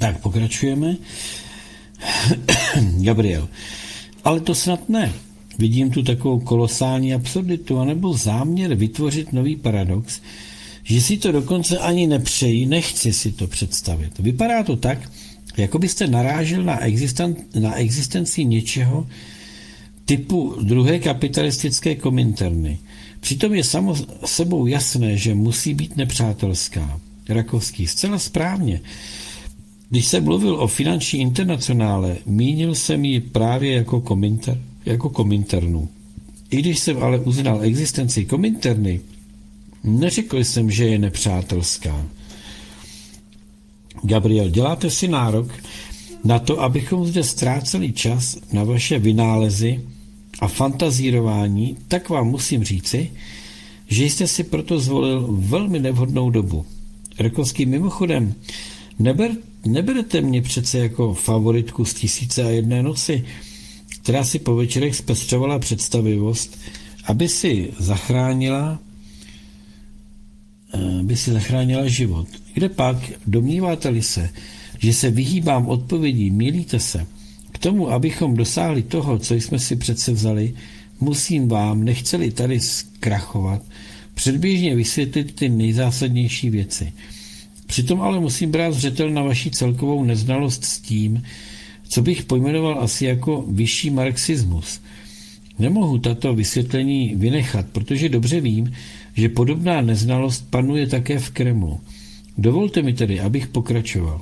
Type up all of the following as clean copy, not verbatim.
Tak pokračujeme. Gabriel. Ale to snad ne. Vidím tu takovou kolosální absurditu, anebo záměr vytvořit nový paradox, že si to dokonce ani nepřeji, nechci si to představit. Vypadá to tak, jako byste narážel na existenci něčeho typu druhé kapitalistické kominterny. Přitom je samo sebou jasné, že musí být nepřátelská. Rakovský, zcela správně. Když jsem mluvil o finanční internacionále, mínil jsem ji právě jako kominternu. I když jsem ale uznal existenci kominterny, neřekl jsem, že je nepřátelská. Gabriel, děláte si nárok na to, abychom zde ztráceli čas na vaše vynálezy a fantazírování, tak vám musím říci, že jste si proto zvolil velmi nevhodnou dobu. Rakovský, mimochodem, neberete mě přece jako favoritku z 1001 noci, která si po večerech zpestřovala představivost, aby si zachránila život. Kde pak, domníváte-li se, že se vyhýbám odpovědí, mýlíte se. K tomu, abychom dosáhli toho, co jsme si přece vzali, musím vám, nechceli tady zkrachovat, předběžně vysvětlit ty nejzásadnější věci. Přitom ale musím brát zřetel na vaši celkovou neznalost s tím, co bych pojmenoval asi jako vyšší marxismus. Nemohu tato vysvětlení vynechat, protože dobře vím, že podobná neznalost panuje také v Kremlu. Dovolte mi tedy, abych pokračoval.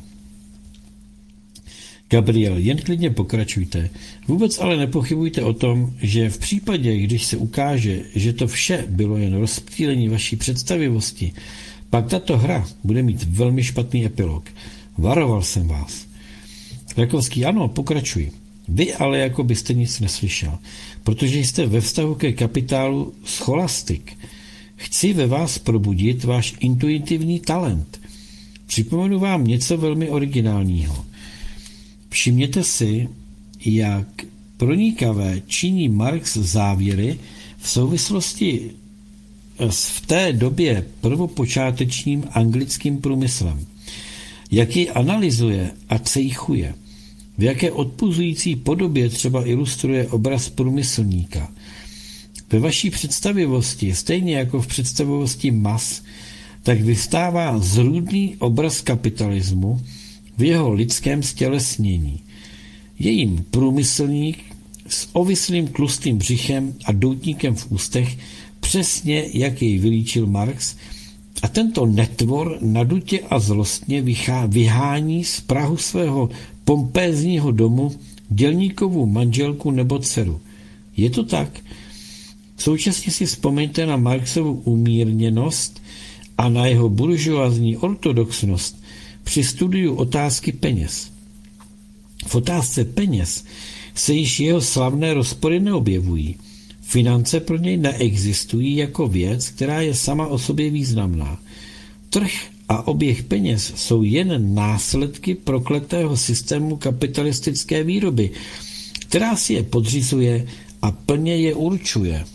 Gabriel, jen klidně pokračujte. Vůbec ale nepochybujte o tom, že v případě, když se ukáže, že to vše bylo jen rozptýlení vaší představivosti, pak tato hra bude mít velmi špatný epilog. Varoval jsem vás. Rakovský, ano, pokračuj. Vy ale jako byste nic neslyšel, protože jste ve vztahu ke kapitálu scholastik. Chci ve vás probudit váš intuitivní talent. Připomenu vám něco velmi originálního. Všimněte si, jak pronikavé činí Marx závěry v souvislosti s v té době prvopočátečním anglickým průmyslem. Jak ji analyzuje a cejchuje. V jaké odpuzující podobě třeba ilustruje obraz průmyslníka. Ve vaší představivosti, stejně jako v představivosti mas, tak vystává zrůdný obraz kapitalismu v jeho lidském stělesnění. Je jim průmyslník s ovislým tlustým břichem a doutníkem v ústech, přesně jak jej vylíčil Marx, a tento netvor nadutě a zlostně vyhání z prahu svého pompézního domu dělníkovu manželku nebo dceru. Je to tak? Současně si vzpomeňte na Marxovu umírněnost a na jeho buržoazní ortodoxnost při studiu otázky peněz. V otázce peněz se již jeho slavné rozpory neobjevují. Finance pro něj neexistují jako věc, která je sama o sobě významná. Trh a oběh peněz jsou jen následky prokletého systému kapitalistické výroby, která si je podřizuje a plně je určuje.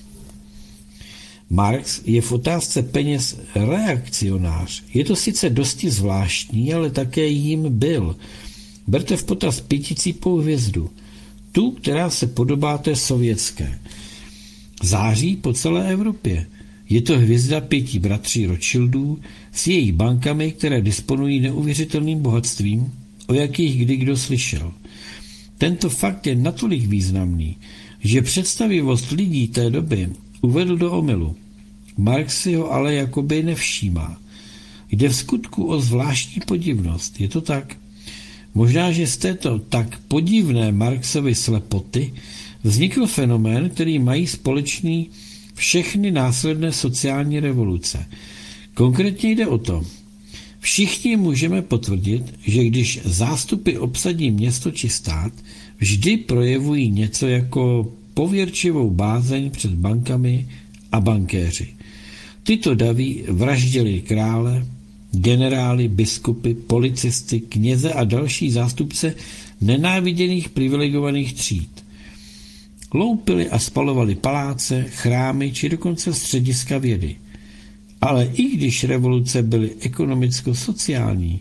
Marx je v otázce peněz reakcionář. Je to sice dosti zvláštní, ale také jím byl. Berte v potaz pěticípou hvězdu, tu, která se podobá té sovětské. Září po celé Evropě. Je to hvězda 5 bratří Rothschildů s jejich bankami, které disponují neuvěřitelným bohatstvím, o jakých kdy kdo slyšel. Tento fakt je natolik významný, že představivost lidí té doby uvedl do omylu. Marx si ho ale jakoby nevšímá. Jde v skutku o zvláštní podivnost. Je to tak? Možná, že z této tak podivné Marxovy slepoty vznikl fenomén, který mají společný všechny následné sociální revoluce. Konkrétně jde o to, všichni můžeme potvrdit, že když zástupy obsadí město či stát, vždy projevují něco jako pověrčivou bázeň před bankami a bankéři. Tyto daví vraždili krále, generály, biskupy, policisty, kněze a další zástupce nenáviděných privilegovaných tříd. Loupili a spalovali paláce, chrámy či dokonce střediska vědy. Ale i když revoluce byly ekonomicko-sociální,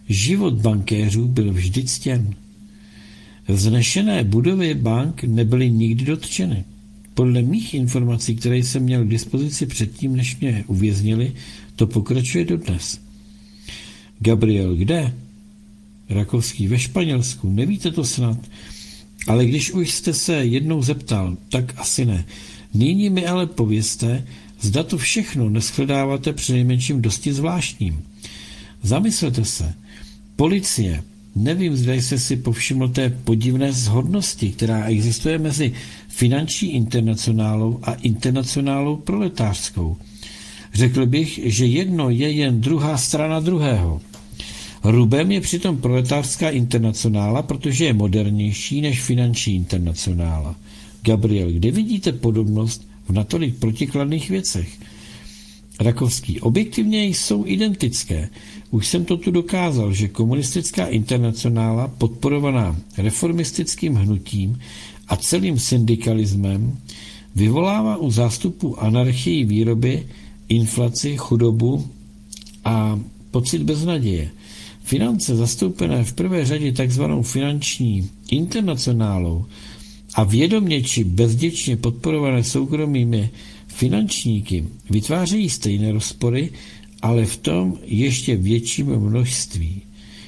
Život bankéřů byl vždy ctěn. Vznešené budovy bank nebyly nikdy dotčeny. Podle mých informací, které jsem měl k dispozici předtím, než mě uvěznili, to pokračuje dodnes. Gabriel, kde? Rakovský, ve Španělsku, nevíte to snad? Ale když už jste se jednou zeptal, tak asi ne. Nyní mi ale povězte, zda to všechno neshledáváte přinejmenším dosti zvláštním. Zamyslete se. Policie, nevím, zda jste si povšiml té podivné shodnosti, která existuje mezi finanční internacionálou a internacionálou proletářskou. Řekl bych, že jedno je jen druhá strana druhého. Rubem je přitom proletářská internacionála, protože je modernější než finanční internacionála. Gabriel, kde vidíte podobnost v natolik protikladných věcech? Rakovský, objektivně jsou identické. Už jsem to tu dokázal, že komunistická internacionála, podporovaná reformistickým hnutím a celým syndikalismem, vyvolává u zástupů anarchii výroby, inflaci, chudobu a pocit beznaděje. Finance zastoupené v prvé řadě takzvanou finanční internacionálou a vědomě či bezděčně podporované soukromými finančníky vytvářejí stejné rozpory, ale v tom ještě větším množství.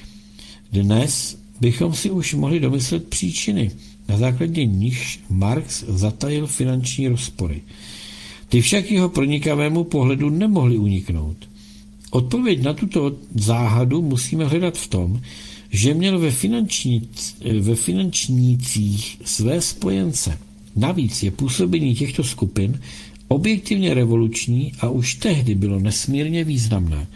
Dnes bychom si už mohli domyslet příčiny, na základě nichž Marx zatajil finanční rozpory. Ty však jeho pronikavému pohledu nemohly uniknout. Odpověď na tuto záhadu musíme hledat v tom, že měl ve finančnících své spojence. Navíc je působení těchto skupin objektivně revoluční a už tehdy bylo nesmírně významné.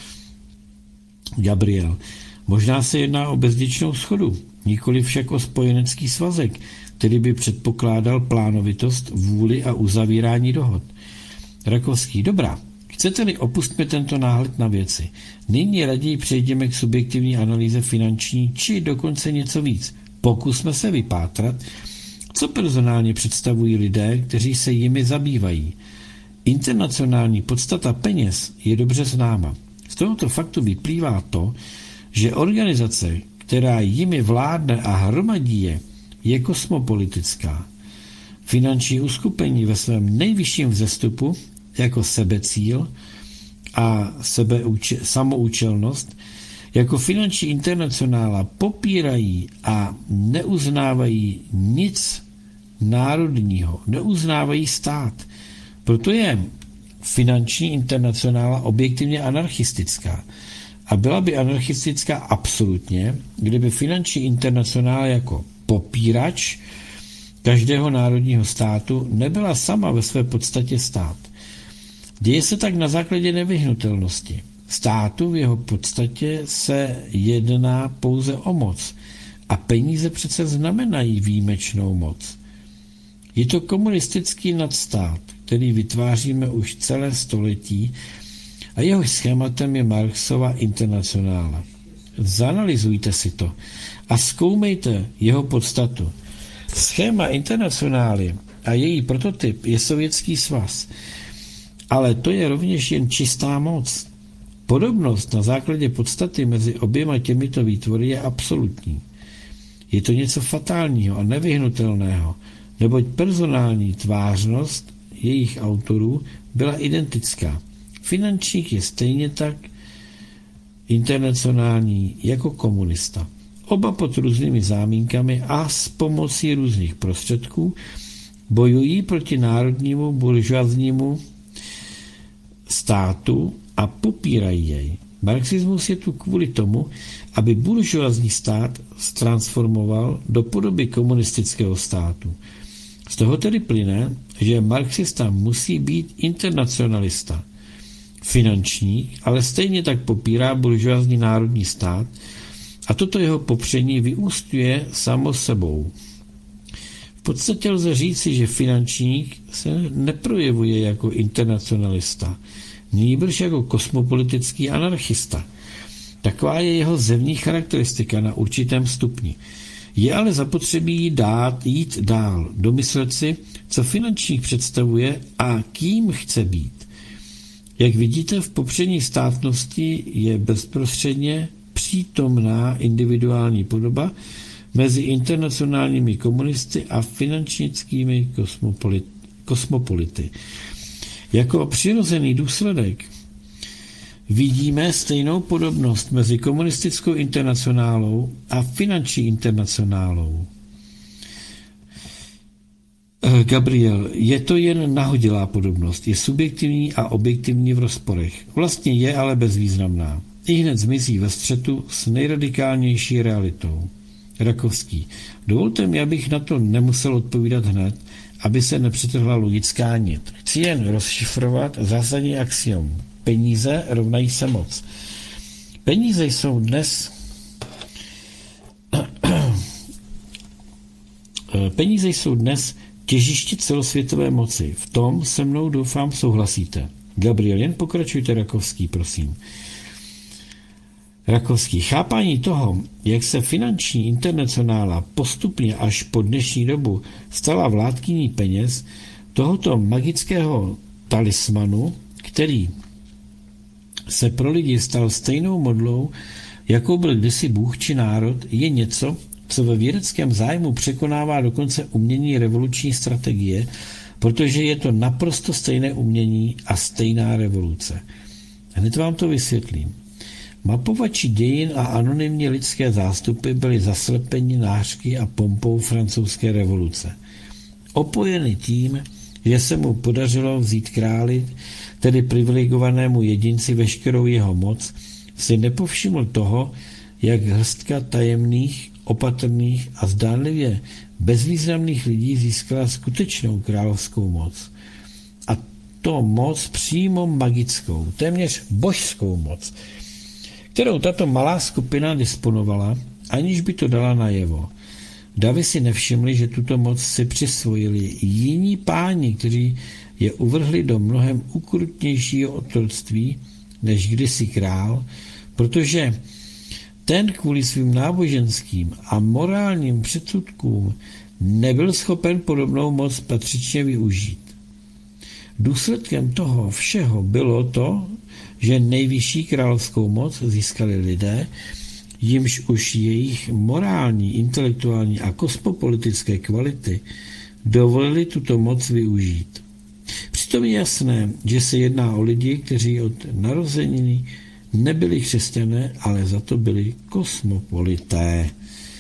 Gabriel, možná se jedná o bezděčnou schodu, nikoli však o spojenecký svazek, který by předpokládal plánovitost, vůli a uzavírání dohod. Rakovský, dobrá. Chcete-li, opustme tento náhled na věci. Nyní raději přejdeme k subjektivní analýze finanční, či dokonce něco víc. Pokusme se vypátrat, co personálně představují lidé, kteří se jimi zabývají. Internacionální podstata peněz je dobře známa. Z tohoto faktu vyplývá to, že organizace, která jimi vládne a hromadí je kosmopolitická. Finanční uskupení ve svém nejvyšším vzestupu jako sebecíl a samoučelnost, jako finanční internacionála popírají a neuznávají nic národního, neuznávají stát. Proto je finanční internacionála objektivně anarchistická. A byla by anarchistická absolutně, kdyby finanční internacionála jako popírač každého národního státu nebyla sama ve své podstatě stát. Děje se tak na základě nevyhnutelnosti. Státu v jeho podstatě se jedná pouze o moc a peníze přece znamenají výjimečnou moc. Je to komunistický nadstát, který vytváříme už celé století a jehož schématem je Marxova internacionála. Zanalyzujte si to a zkoumejte jeho podstatu. Schéma internacionály a její prototyp je Sovětský svaz, ale to je rovněž jen čistá moc. Podobnost na základě podstaty mezi oběma těmito výtvory je absolutní. Je to něco fatálního a nevyhnutelného, neboť personální tvářnost jejich autorů byla identická. Finančník je stejně tak internacionální jako komunista. Oba pod různými zámínkami a s pomocí různých prostředků bojují proti národnímu buržoaznímu státu a popírají jej. Marxismus je tu kvůli tomu, aby buržoazní stát transformoval do podoby komunistického státu. Z toho tedy plyne, že marxista musí být internacionalista. Finančník, ale stejně tak popírá buržoazní národní stát a toto jeho popření vyústňuje samo sebou. V podstatě lze říci, že finančník se neprojevuje jako internacionalista, nýbrž jako kosmopolitický anarchista. Taková je jeho zevní charakteristika na určitém stupni. Je ale zapotřebí jít dál, domyslet si, co finančník představuje a kým chce být. Jak vidíte, v popření státnosti je bezprostředně přítomná individuální podoba mezi internacionálními komunisty a finančnickými kosmopolity. Jako přirozený důsledek vidíme stejnou podobnost mezi komunistickou internacionálou a finanční internacionálou. Gabriel, je to jen nahodilá podobnost, je subjektivní a objektivní v rozporech. Vlastně je, ale bezvýznamná. Ihned zmizí ve střetu s nejradikálnější realitou. Rakovský. Dovolte mi, abych na to nemusel odpovídat hned, aby se nepřetrhla logická nit. Chci jen rozšifrovat zásadní axiom. Peníze rovnají se moc. Peníze jsou dnes těžiště celosvětové moci. V tom se mnou doufám souhlasíte. Gabriel, jen pokračujte, Rakovský, prosím. Rakovský. Chápání toho, jak se finanční internacionála postupně až po dnešní dobu stala vládkyní peněz, tohoto magického talismanu, který se pro lidi stal stejnou modlou, jakou byl kdysi Bůh či národ, je něco, co ve vědeckém zájmu překonává dokonce umění revoluční strategie, protože je to naprosto stejné umění a stejná revoluce. Hned vám to vysvětlím. Mapovači dějin a anonymní lidské zástupy byli zaslepeni nářky a pompou francouzské revoluce. Opojeny tím, že se mu podařilo vzít králi, tedy privilegovanému jedinci, veškerou jeho moc, si nepovšiml toho, jak hrstka tajemných, opatrných a zdánlivě bezvýznamných lidí získala skutečnou královskou moc. A to moc přímo magickou, téměř božskou moc, kterou tato malá skupina disponovala, aniž by to dala najevo. Davy si nevšimli, že tuto moc si přisvojili jiní páni, kteří je uvrhli do mnohem ukrutnějšího otroctví než kdysi král, protože ten kvůli svým náboženským a morálním předsudkům nebyl schopen podobnou moc patřičně využít. Důsledkem toho všeho bylo to, že nejvyšší královskou moc získali lidé, jimž už jejich morální, intelektuální a kosmopolitické kvality dovolili tuto moc využít. Přitom je jasné, že se jedná o lidi, kteří od narozeniny nebyli křesťané, ale za to byli kosmopolité.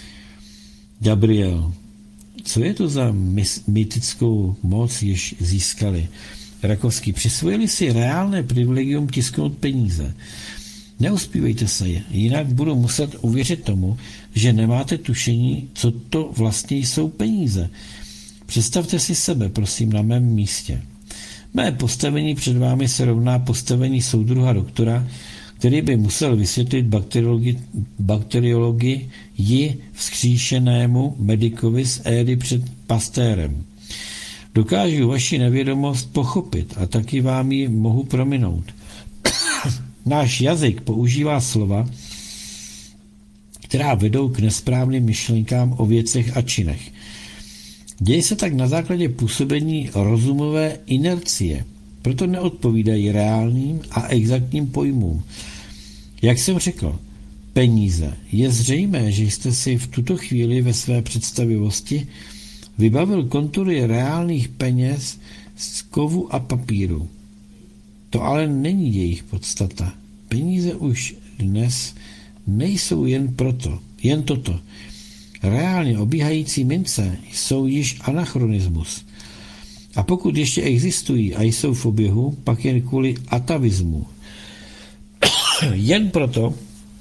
Gabriel, co je to za mýtickou moc, jež získali? Rakovský, přisvojili si reálné privilegium tisknout peníze. Neuspívejte se, jinak budu muset uvěřit tomu, že nemáte tušení, co to vlastně jsou peníze. Představte si sebe, prosím, na mém místě. Mé postavení před vámi se rovná postavení soudruha doktora, který by musel vysvětlit bakteriologii vzkříšenému medikovi z éry před Pastérem. Dokážu vaši nevědomost pochopit a taky vám ji mohu prominout. Náš jazyk používá slova, která vedou k nesprávným myšlenkám o věcech a činech. Děje se tak na základě působení rozumové inercie, proto neodpovídají reálným a exaktním pojmům. Jak jsem řekl, peníze. Je zřejmé, že jste si v tuto chvíli ve své představivosti vybavil kontury reálných peněz z kovu a papíru. To ale není jejich podstata. Peníze už dnes nejsou jen toto. Reálně obíhající mince jsou již anachronismus. A pokud ještě existují a jsou v oběhu, pak jen kvůli atavismu. Jen proto,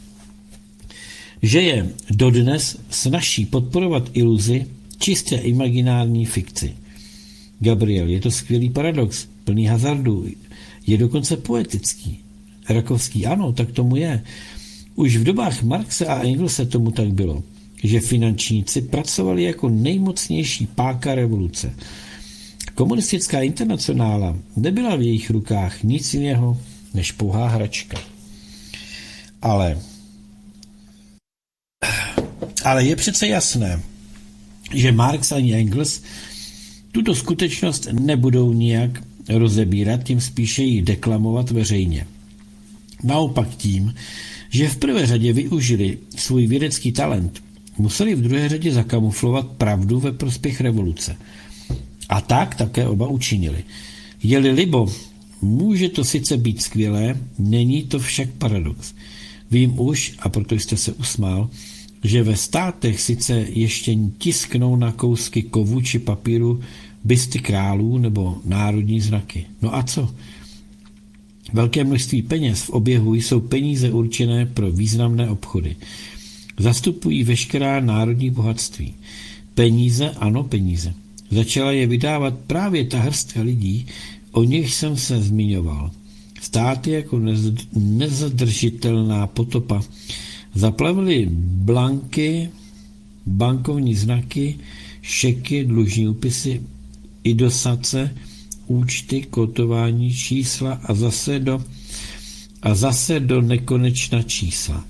že je dodnes snazší podporovat iluzi, čistě imaginární fikci. Gabriel, je to skvělý paradox, plný hazardu, je dokonce poetický. Rakovský, ano, tak tomu je. Už v dobách Marxe a Engelse tomu tak bylo, že finančníci pracovali jako nejmocnější páka revoluce. Komunistická internacionála nebyla v jejich rukách nic jiného než pouhá hračka. Ale je přece jasné, že Marx ani Engels tuto skutečnost nebudou nijak rozebírat, tím spíše ji deklamovat veřejně. Naopak tím, že v prvé řadě využili svůj vědecký talent, museli v druhé řadě zakamuflovat pravdu ve prospěch revoluce. A tak také oba učinili. Je-li libo, může to sice být skvělé, není to však paradox. Vím už, a proto jste se usmál, že ve státech sice ještě tisknou na kousky kovu či papíru bysty králů nebo národní znaky. No a co? Velké množství peněz v oběhu jsou peníze určené pro významné obchody. Zastupují veškerá národní bohatství. Peníze, ano peníze. Začala je vydávat právě ta hrstka lidí, o nich jsem se zmiňoval. Státy jako nezadržitelná potopa zaplavily blanky, bankovní znaky, šeky, dlužní úpisy, idosace, účty, kotování, čísla a zase do nekonečna čísla.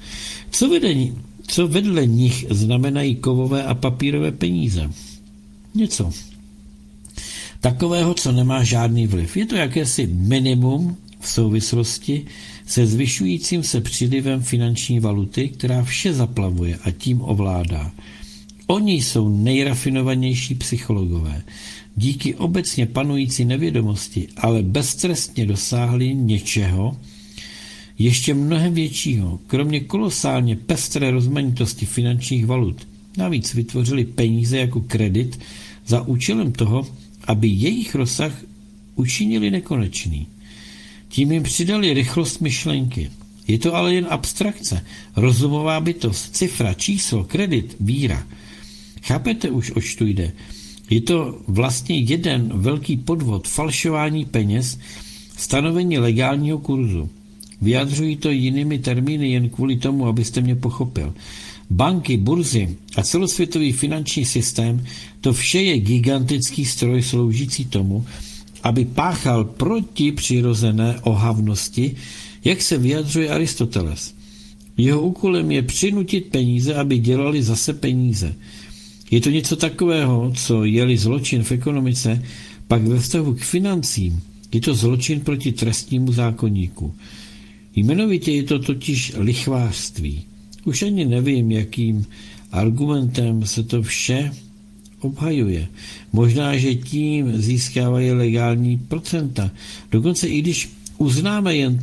Co vedle nich znamenají kovové a papírové peníze? Něco takového, co nemá žádný vliv. Je to jakési minimum v souvislosti se zvyšujícím se přílivem finanční valuty, která vše zaplavuje a tím ovládá. Oni jsou nejrafinovanější psychologové. Díky obecně panující nevědomosti, ale beztrestně dosáhli něčeho ještě mnohem většího, kromě kolosálně pestré rozmanitosti finančních valut. Navíc vytvořili peníze jako kredit za účelem toho, aby jejich rozsah učinili nekonečný. Tím jim přidali rychlost myšlenky. Je to ale jen abstrakce, rozumová bytost, cifra, číslo, kredit, víra. Chápete už, oč tu jde? Je to vlastně jeden velký podvod, falšování peněz, stanovení legálního kurzu. Vyjadřují to jinými termíny jen kvůli tomu, abyste mě pochopil. Banky, burzy a celosvětový finanční systém, to vše je gigantický stroj sloužící tomu, aby páchal proti přirozené ohavnosti, jak se vyjadřuje Aristoteles. Jeho úkolem je přinutit peníze, aby dělali zase peníze. Je to něco takového, co je-li zločin v ekonomice, pak ve vztahu k financím je to zločin proti trestnímu zákoníku. Jmenovitě je to totiž lichvářství. Už ani nevím, jakým argumentem se to vše obhajuje. Možná, že tím získávají legální procenta. Dokonce i když uznáme jen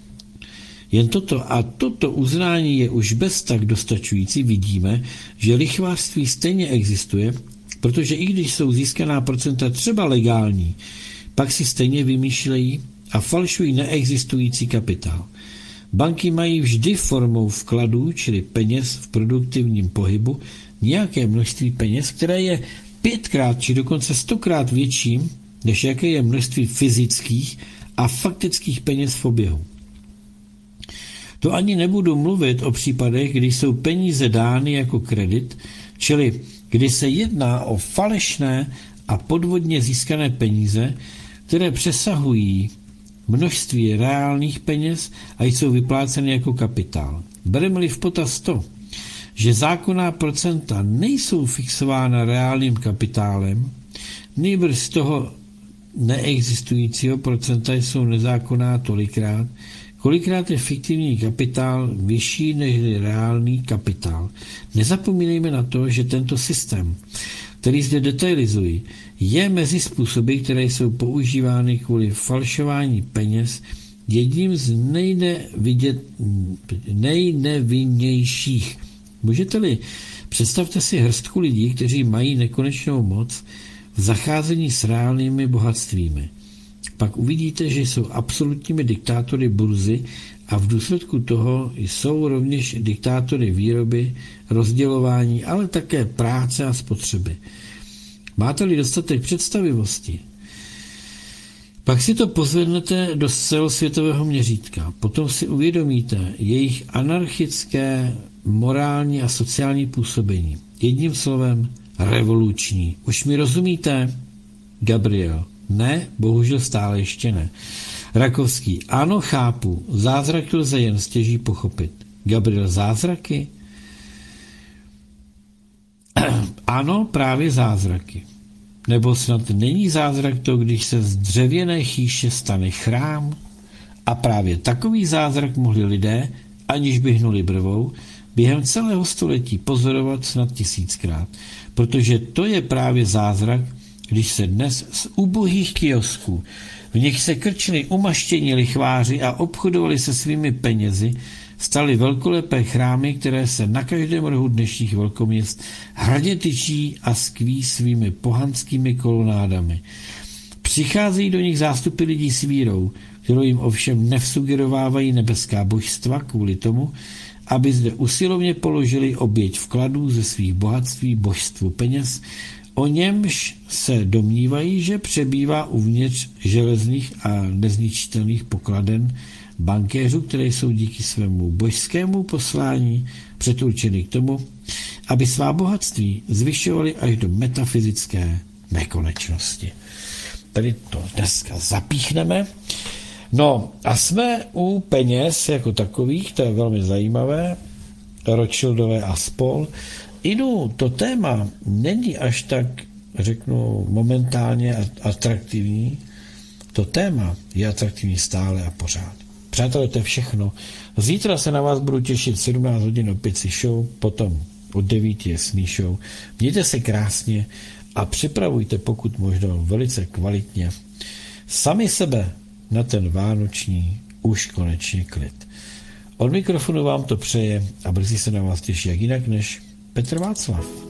toto a toto uznání je už bez tak dostačující, vidíme, že lichvářství stejně existuje, protože i když jsou získaná procenta třeba legální, pak si stejně vymýšlejí a falšují neexistující kapitál. Banky mají vždy formou vkladů, čili peněz v produktivním pohybu, nějaké množství peněz, které je 5krát či dokonce 100krát větším, než jaké je množství fyzických a faktických peněz v oběhu. To ani nebudu mluvit o případech, kdy jsou peníze dány jako kredit, čili kdy se jedná o falešné a podvodně získané peníze, které přesahují množství reálných peněz a jsou vypláceny jako kapitál. Bereme-li v potaz to, že zákonná procenta nejsou fixována reálným kapitálem, nýbrž z toho neexistujícího procenta jsou nezákonná tolikrát, kolikrát je fiktivní kapitál vyšší než reálný kapitál. Nezapomínejme na to, že tento systém, který zde detailizuji, je mezi způsoby, které jsou používány kvůli falšování peněz, jedním z nejnevinnějších. Můžete-li, představte si hrstku lidí, kteří mají nekonečnou moc v zacházení s reálnými bohatstvími. Pak uvidíte, že jsou absolutními diktátory burzy a v důsledku toho jsou rovněž diktátory výroby, rozdělování, ale také práce a spotřeby. Máte-li dostatek představivosti, pak si to pozvednete do celosvětového měřítka. Potom si uvědomíte jejich anarchické, morální a sociální působení. Jedním slovem revoluční. Už mi rozumíte? Gabriel. Ne, bohužel stále ještě ne. Rakovský. Ano, chápu. Zázraky lze jen stěží pochopit. Gabriel. Zázraky? Ano, právě zázraky. Nebo snad není zázrak to, když se z dřevěné chýše stane chrám? A právě takový zázrak mohli lidé, aniž by hnuli brvou, během celého století pozorovat snad 1000krát, protože to je právě zázrak, když se dnes z ubohých kiosků, v nich se krčili umaštění lichváři a obchodovali se svými penězi, staly velkolepé chrámy, které se na každém rohu dnešních velkoměst hrdě tyčí a skví svými pohanskými kolonádami. Přicházejí do nich zástupy lidí s vírou, kterou jim ovšem nevsugerovávají nebeská božstva kvůli tomu, aby zde usilovně položili oběť vkladů ze svých bohatství božstvu peněz, o němž se domnívají, že přebývá uvnitř železných a nezničitelných pokladen bankéřů, které jsou díky svému božskému poslání předurčeny k tomu, aby svá bohatství zvyšovali až do metafyzické nekonečnosti. Tady to dneska zapíchneme. No a jsme u peněz jako takových, to je velmi zajímavé, Rothschildové a spol. To téma není až tak, řeknu, momentálně atraktivní. To téma je atraktivní stále a pořád. Přátelé, to je všechno. Zítra se na vás budu těšit 17 hodin opět si show, potom od 9 je Smí show. Mějte se krásně a připravujte pokud možno velice kvalitně sami sebe na ten vánoční už konečně klid. Od mikrofonu vám to přeje a brzy se na vás těší jak jinak než Petr Václav.